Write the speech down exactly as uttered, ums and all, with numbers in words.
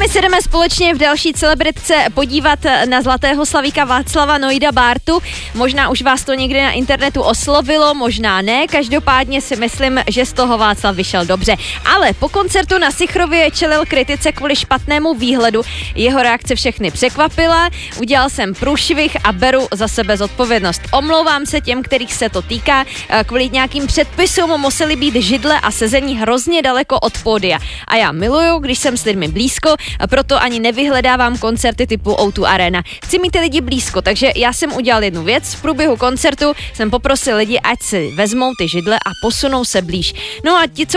my se jdeme společně v další celebritce podívat na zlatého slavíka Václava Noida Bártu. Možná už vás to někdy na internetu oslovilo, možná ne, každopádně si myslím, že z toho Václav vyšel dobře. Ale po koncertu na Sichrově čelil kritice kvůli špatnému výhledu. Jeho reakce všechny překvapila, udělal jsem průšvih a beru za sebe zodpovědnost. Omlouvám se těm, kterých se to týká, kvůli nějakým předpisům museli být židle a sezení hrozně daleko od pódia. A já miluju, když jsem s lidmi blízko, proto ani nevyhledávám koncerty typu ó dva Arena. Chci mít ty lidi blízko, takže já jsem udělal jednu věc. V průběhu koncertu jsem poprosil lidi, ať si vezmou ty židle a posunou se blíž. No a ti, co